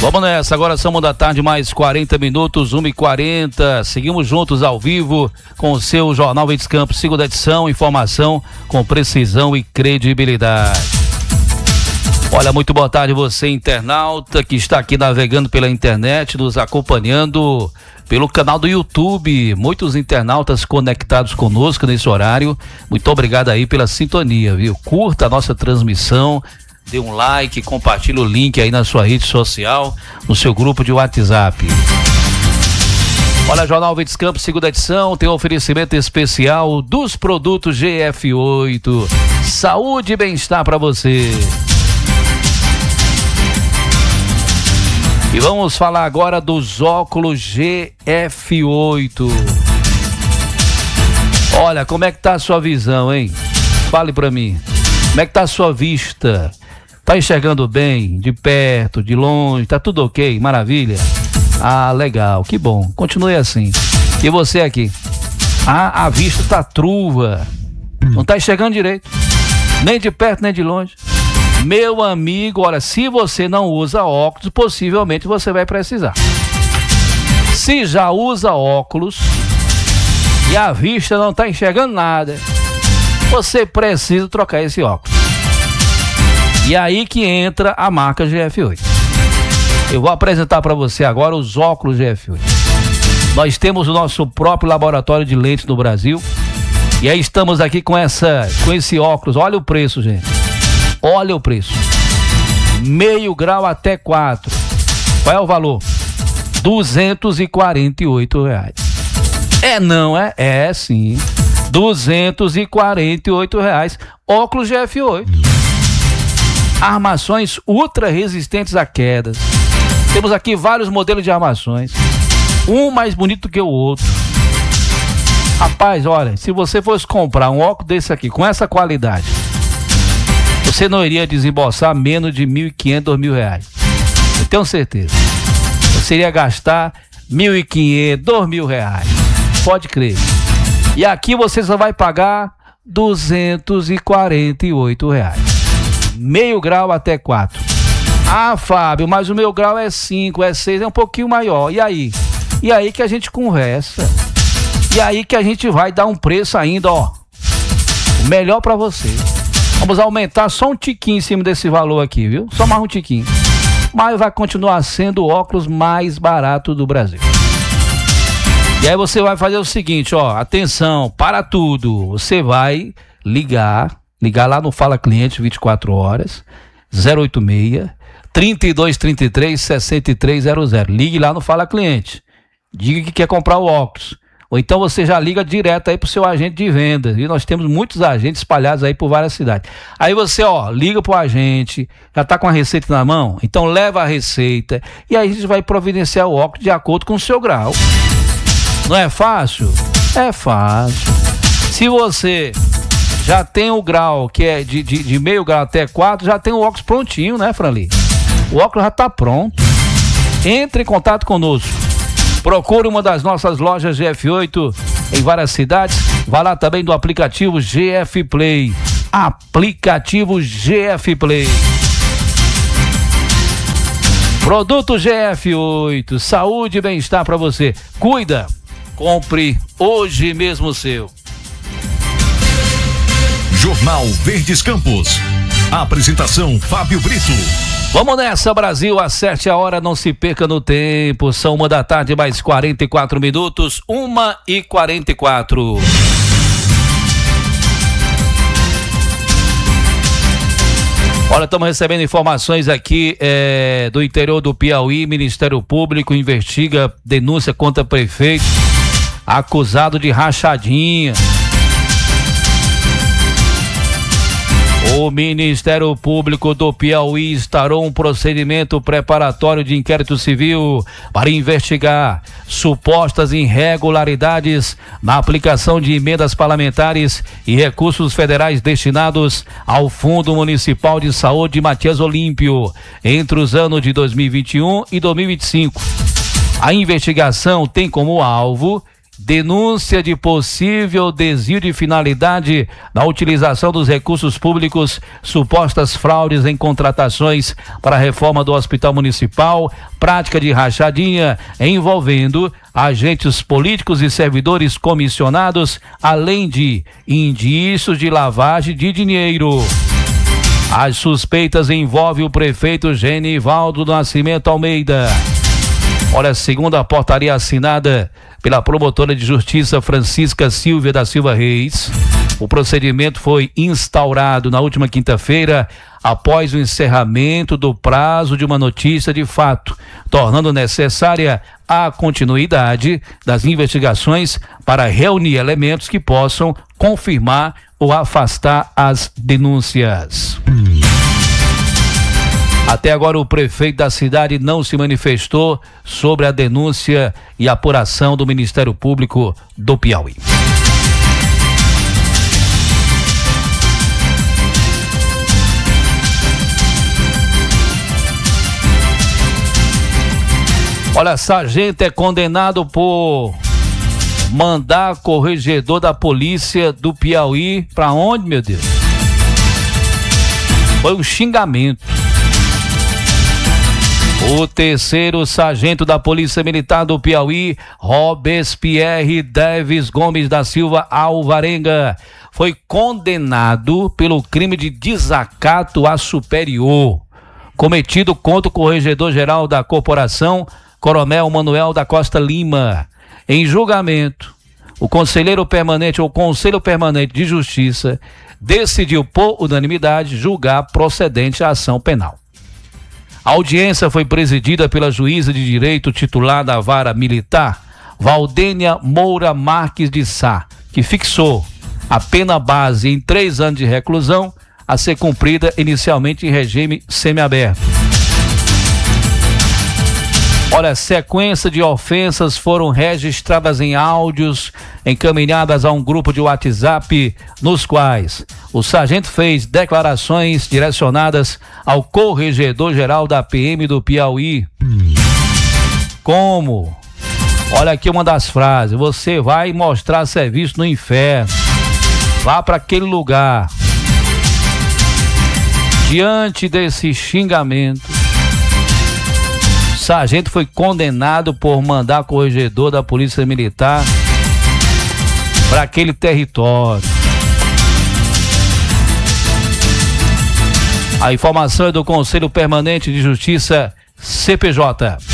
Vamos nessa, agora são 1h mais 40 minutos, 1h40. Seguimos juntos ao vivo com o seu Jornal Verdes Campos, segunda edição, informação com precisão e credibilidade. Olha, muito boa tarde você, internauta, que está aqui navegando pela internet, nos acompanhando pelo canal do YouTube. Muitos internautas conectados conosco nesse horário. Muito obrigado aí pela sintonia, viu? Curta a nossa transmissão, dê um like, compartilhe o link aí na sua rede social, no seu grupo de WhatsApp. Olha, Jornal Verdes Campos, segunda edição, tem um oferecimento especial dos produtos GF8. Saúde e bem-estar para você. E vamos falar agora dos óculos GF8. Olha, como é que tá a sua visão, hein? Fale pra mim. Como é que tá a sua vista? Tá enxergando bem? De perto, de longe? Tá tudo ok? Maravilha? Ah, legal, que bom. Continue assim. E você aqui? Ah, a vista tá truva. Não tá enxergando direito. Nem de perto, nem de longe. Meu amigo, olha, se você não usa óculos, possivelmente você vai precisar. Se já usa óculos e a vista não está enxergando nada, você precisa trocar esse óculos. E aí que entra a marca GF8. Eu vou apresentar para você agora os óculos GF8. Nós temos o nosso próprio laboratório de lentes no Brasil. E aí estamos aqui com esse óculos. Olha o preço, gente. Olha o preço. Meio grau até 4. Qual é o valor? R$248. É não, é? É sim. R$248. Óculos GF8. Armações ultra resistentes a quedas. Temos aqui vários modelos de armações. Um mais bonito que o outro. Rapaz, olha, se você fosse comprar um óculos desse aqui, com essa qualidade, você não iria desembolsar menos de R$1.500, R$2.000. Eu tenho certeza. Você iria gastar R$1.500, R$2.000. Pode crer. E aqui você só vai pagar R$248. Meio grau até 4. Ah, Fábio, mas o meu grau é 5, é 6, é um pouquinho maior. E aí? E aí que a gente conversa. E aí que a gente vai dar um preço ainda, ó. Melhor pra você. Vamos aumentar só um tiquinho em cima desse valor aqui, viu? Só mais um tiquinho. Mas vai continuar sendo o óculos mais barato do Brasil. E aí você vai fazer o seguinte, ó. Atenção, para tudo. Você vai ligar lá no Fala Cliente 24 horas, 086-3233-6300. Ligue lá no Fala Cliente. Diga que quer comprar o óculos. Ou então você já liga direto aí pro seu agente de venda. E nós temos muitos agentes espalhados aí por várias cidades. Aí você, ó, liga pro agente, já tá com a receita na mão? Então leva a receita. E aí a gente vai providenciar o óculos de acordo com o seu grau. Não é fácil? É fácil. Se você já tem o grau que é de meio grau até 4, já tem o óculos prontinho, né, Franli? O óculos já tá pronto. Entre em contato conosco. Procure uma das nossas lojas GF8 em várias cidades. Vá lá também do aplicativo GF Play. Aplicativo GF Play. Produto GF8. Saúde e bem-estar para você. Cuida. Compre hoje mesmo o seu. Jornal Verdes Campos. Apresentação Fábio Brito. Vamos nessa, Brasil, acerte a hora, não se perca no tempo. São 1h mais 44 minutos, 1h44. Olha, estamos recebendo informações aqui do interior do Piauí. Ministério Público investiga denúncia contra prefeito acusado de rachadinha. O Ministério Público do Piauí instaurou um procedimento preparatório de inquérito civil para investigar supostas irregularidades na aplicação de emendas parlamentares e recursos federais destinados ao Fundo Municipal de Saúde Matias Olímpio entre os anos de 2021 e 2025. A investigação tem como alvo denúncia de possível desvio de finalidade na utilização dos recursos públicos, supostas fraudes em contratações para a reforma do Hospital Municipal, prática de rachadinha envolvendo agentes políticos e servidores comissionados, além de indícios de lavagem de dinheiro. As suspeitas envolvem o prefeito Genivaldo Nascimento Almeida. Olha, segundo a portaria assinada pela promotora de justiça Francisca Silvia da Silva Reis, o procedimento foi instaurado na última quinta-feira após o encerramento do prazo de uma notícia de fato, tornando necessária a continuidade das investigações para reunir elementos que possam confirmar ou afastar as denúncias. Até agora, o prefeito da cidade não se manifestou sobre a denúncia e apuração do Ministério Público do Piauí. Olha, sargento é condenado por mandar corregedor da polícia do Piauí para onde, meu Deus? Foi um xingamento. O terceiro sargento da Polícia Militar do Piauí, Robespierre Deves Gomes da Silva Alvarenga, foi condenado pelo crime de desacato a superior, cometido contra o corregedor-geral da corporação, Coronel Manuel da Costa Lima. Em julgamento, o Conselho Permanente de Justiça decidiu, por unanimidade, julgar procedente a ação penal. A audiência foi presidida pela juíza de direito titular da Vara Militar, Valdênia Moura Marques de Sá, que fixou a pena base em 3 anos de reclusão a ser cumprida inicialmente em regime semiaberto. Olha, sequência de ofensas foram registradas em áudios encaminhadas a um grupo de WhatsApp, nos quais o sargento fez declarações direcionadas ao corregedor-geral da PM do Piauí. Como? Olha aqui uma das frases: você vai mostrar serviço no inferno. Vá para aquele lugar. Diante desse xingamento, o sargento foi condenado por mandar corregedor da Polícia Militar para aquele território. A informação é do Conselho Permanente de Justiça, CPJ.